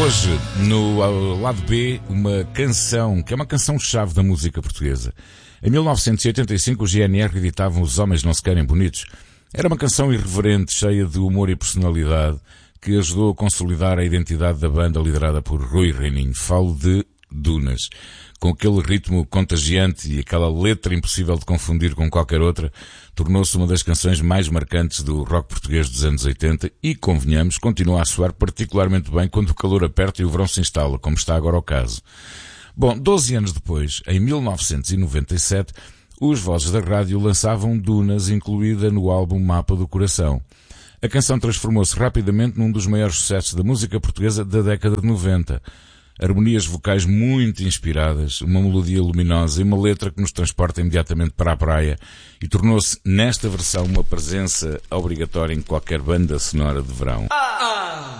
Hoje, no lado B, uma canção, que é uma canção-chave da música portuguesa. Em 1985, o GNR editavam Os Homens Não Se Querem Bonitos. Era uma canção irreverente, cheia de humor e personalidade, que ajudou a consolidar a identidade da banda liderada por Rui Reininho. Falo de Dunas. Com aquele ritmo contagiante e aquela letra impossível de confundir com qualquer outra, tornou-se uma das canções mais marcantes do rock português dos anos 80 e, convenhamos, continua a soar particularmente bem quando o calor aperta e o verão se instala, como está agora o caso. Bom, 12 anos depois, em 1997, os Vozes da Rádio lançavam Dunas, incluída no álbum Mapa do Coração. A canção transformou-se rapidamente num dos maiores sucessos da música portuguesa da década de 90. Harmonias vocais muito inspiradas, uma melodia luminosa e uma letra que nos transporta imediatamente para a praia e tornou-se, nesta versão, uma presença obrigatória em qualquer banda sonora de verão.